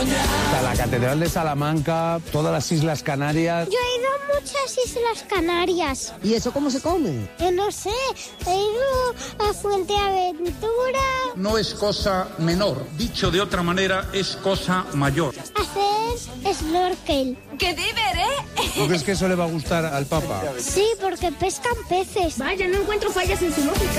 Está la Catedral de Salamanca, todas las Islas Canarias. Yo he ido a muchas Islas Canarias. ¿Y eso cómo se come? No sé, he ido a Fuerteventura. No es cosa menor, dicho de otra manera, es cosa mayor. Hacer snorkel. ¡Qué diver, ¿Tú crees que eso le va a gustar al Papa? Sí, porque pescan peces. Vaya, no encuentro fallas en su lógica.